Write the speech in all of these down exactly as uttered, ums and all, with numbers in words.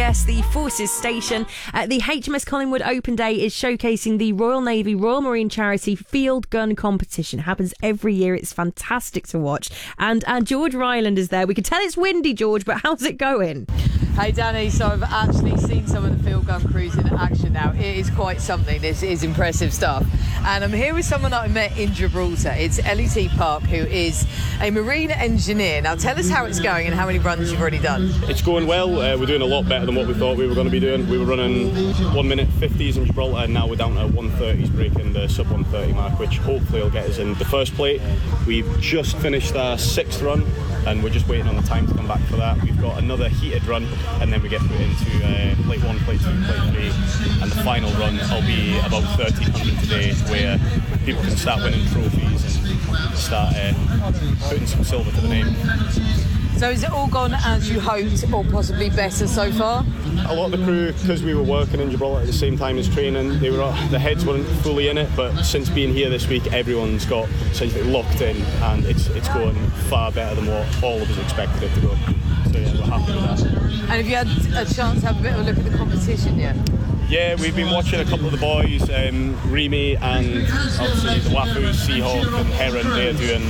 S, the Forces Station. Uh, the H M S Collingwood Open Day is showcasing the Royal Navy Royal Marine Charity Field Gun Competition. It happens every year. It's fantastic to watch. And uh, George Ryland is there. We can tell it's windy, George, but how's it going? Hey Danny, so I've actually seen some of the field gun crews in action now. It is quite something. This is impressive stuff. And I'm here with someone that I met in Gibraltar. It's Ellie T. Park, who is a marine engineer. Now tell us how it's going and how many runs you've already done. It's going well. Uh, we're doing a lot better than what we thought we were going to be doing. We were running one minute fifties in Gibraltar, and now we're down to one thirties, breaking the sub one thirty mark, which hopefully will get us in the first plate. We've just finished our sixth run, and we're just waiting on the time to come back for that. We've got another heated run, and then we get put into uh, plate one, plate two, plate three, and the final run will be about thirteen hundred today, where people can start winning trophies and start uh, putting some silver to the name. So has it all gone as you hoped, or possibly better so far? A lot of the crew, because we were working in Gibraltar at the same time as training, they were the heads weren't fully in it, but since being here this week, everyone's got essentially locked in, and it's it's going far better than what all of us expected it to go. So yeah, we're happy with that. And have you had a chance to have a bit of a look at the competition yet? Yeah, we've been watching a couple of the boys, um, Remy and obviously the Wafoos, Seahawk and Heron. They're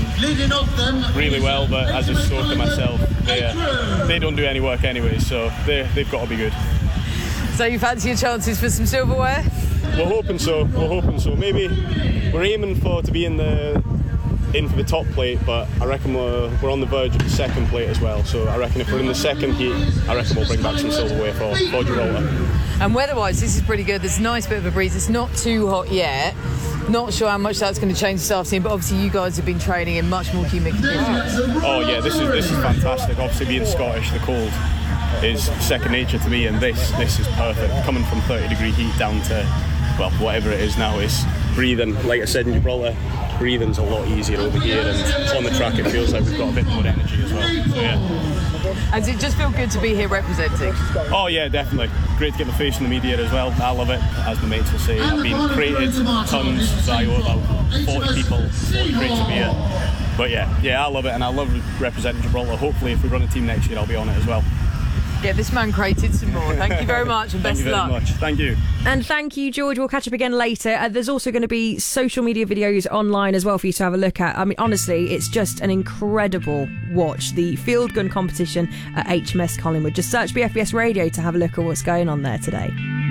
doing really well, but as a stoker myself, they uh, they don't do any work anyway, so they've got to be good. So you fancy your chances for some silverware? We're hoping so. We're hoping so. Maybe we're aiming for to be in the in for the top plate, but I reckon we're, we're on the verge of the second plate as well. So I reckon if we're in the second heat, I reckon we'll bring back some silverware for, for Gibraltar. And weather-wise, this is pretty good. There's a nice bit of a breeze. It's not too hot yet. Not sure how much that's going to change this afternoon, but obviously you guys have been training in much more humid conditions. Oh yeah, this is this is fantastic. Obviously being Scottish, the cold is second nature to me, and this this is perfect. Coming from thirty degree heat down to, well, whatever it is now, is breathing. Like I said in Gibraltar, breathing's a lot easier over here, and on the track it feels like we've got a bit more energy as well. So yeah. And does it just feel good to be here representing? Oh yeah, definitely. Great to get my face in the media as well. I love it, as my mates will say. I've been created tons, so I owe about forty people, forty crates a beer. But yeah, yeah, I love it, and I love representing Gibraltar. Hopefully if we run a team next year, I'll be on it as well. Yeah, this man created some more. Thank you very much, and best of luck. Thank you very much. Thank you. And thank you, George. We'll catch up again later. Uh, there's also going to be social media videos online as well for you to have a look at. I mean, honestly, it's just an incredible watch. The field gun competition at H M S Collingwood. Just search B F B S Radio to have a look at what's going on there today.